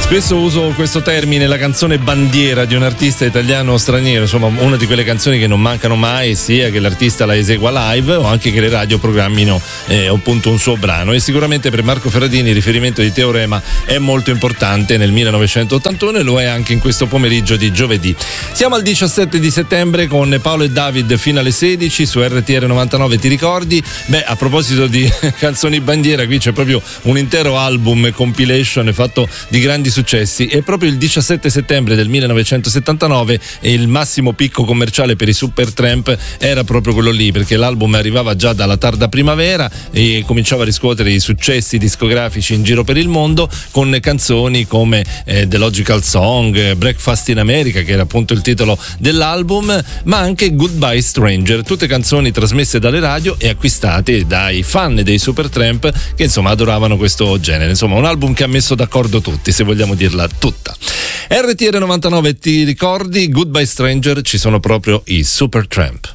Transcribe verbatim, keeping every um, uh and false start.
Spesso uso questo termine, la canzone bandiera di un artista italiano o straniero, insomma una di quelle canzoni che non mancano mai, sia che l'artista la esegua live o anche che le radio programmino eh, appunto un suo brano. E sicuramente per Marco Ferradini il riferimento di Teorema è molto importante nel millenovecentottantuno e lo è anche in questo pomeriggio di giovedì. Siamo al diciassette di settembre con Paolo e David fino alle sedici su R T R novantanove, ti ricordi? Beh, a proposito di canzoni bandiera, qui c'è proprio un intero album compilation fatto di grandi successi. E proprio il diciassette settembre del millenovecentosettantanove il massimo picco commerciale per i Supertramp era proprio quello lì, perché l'album arrivava già dalla tarda primavera e cominciava a riscuotere i successi discografici in giro per il mondo con canzoni come eh, The Logical Song, Breakfast in America, che era appunto il titolo dell'album, ma anche Goodbye Stranger, tutte canzoni trasmesse dalle radio e acquistate dai fan dei Supertramp che insomma adoravano questo genere. Insomma, un album che ha messo d'accordo tutti, se vogliamo dirla tutta. R T R novantanove, ti ricordi? Goodbye Stranger, ci sono proprio i Supertramp.